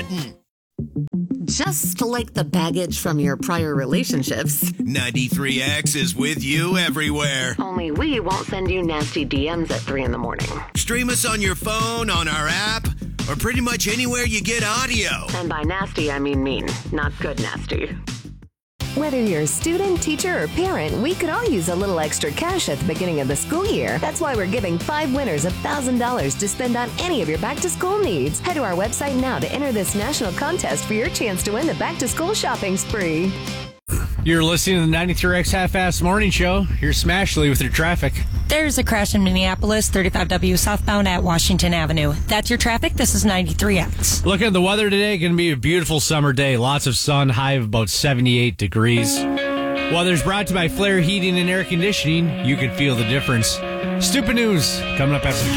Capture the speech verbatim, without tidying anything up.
button. Just like the baggage from your prior relationships. ninety-three X is with you everywhere. Only we won't send you nasty D Ms at three in the morning. Stream us on your phone, on our app, or pretty much anywhere you get audio. And by nasty, I mean mean, not good nasty. Whether you're a student, teacher, or parent, we could all use a little extra cash at the beginning of the school year. That's why we're giving five winners one thousand dollars to spend on any of your back-to-school needs. Head to our website now to enter this national contest for your chance to win the back-to-school shopping spree. You're listening to the ninety-three X Half-Ass Morning Show. Here's Smashley with your traffic. There's a crash in Minneapolis, thirty-five W southbound at Washington Avenue. That's your traffic. This is ninety-three X. Looking at the weather today, going to be a beautiful summer day. Lots of sun, high of about seventy-eight degrees. Weather's brought to you by Flair Heating and Air Conditioning. You can feel the difference. Stupid news coming up after